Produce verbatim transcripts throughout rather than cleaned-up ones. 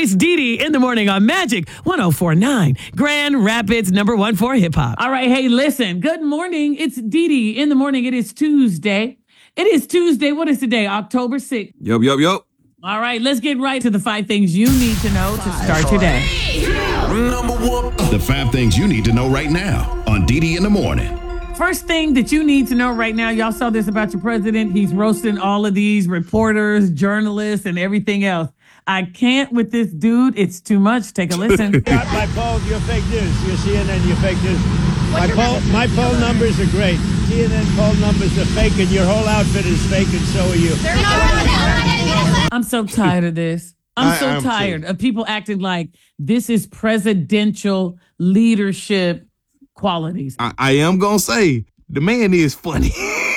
It's Dee Dee in the morning on Magic one oh four point nine, Grand Rapids number one for hip hop. All right, hey, listen. Good morning. It's Dee Dee in the morning. It is Tuesday. It is Tuesday. What is today? October sixth. Yup, yup, yup. All right, let's get right to the five things you need to know to start your day. The five things you need to know right now on Dee Dee in the morning. First thing that you need to know right now, y'all saw this about your president. He's roasting all of these reporters, journalists, and everything else. I can't with this dude. It's too much. Take a listen. My poll, you're fake news. You're C N N, you're fake news. My poll, my poll numbers are great. C N N poll numbers are fake, and your whole outfit is fake, and so are you. I'm so tired of this. I'm I so am tired too. of people acting like this is presidential leadership qualities. I, I am going to say, the man is funny.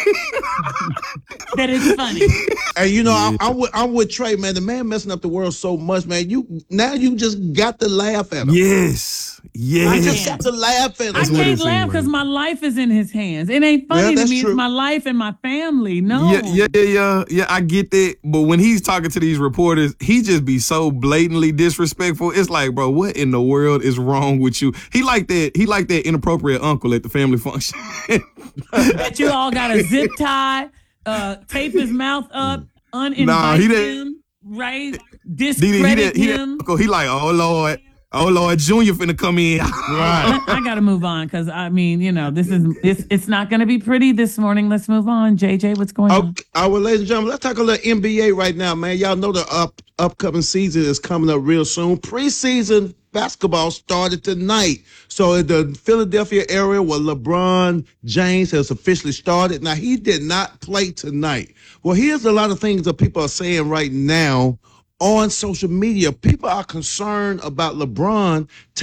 That is funny. And you know, I'm, I'm with I'm with Trey, man. The man messing up the world so much, man. You now you just got to laugh at him. Yes. Yes. I just got to laugh at him. I what can't it laugh seems because like. my life is in his hands. It ain't funny Yeah, to that's me. true. It's my life and my family. No. Yeah, yeah, yeah, yeah, yeah. I get that, but when he's talking to these reporters, he just be so blatantly disrespectful. It's like, bro, what in the world is wrong with you? He like that. He like that inappropriate uncle at the family function. That you all got a zip tie, uh, tape his mouth up, uninvite Nah, he didn't- him, right? He, he, Discredit he, he, him. he like, oh Lord, oh Lord, Junior finna come in. Right. I got to move on because I mean, you know, this is it's it's not going to be pretty this morning. Let's move on. J J, what's going on? Okay, all right, ladies and gentlemen, let's talk a little N B A right now, man. Y'all know the up upcoming season is coming up real soon. Preseason basketball started tonight. So in the Philadelphia area where LeBron James has officially started. Now, he did not play tonight. Well, here's a lot of things that people are saying right now on social media. People are concerned about LeBron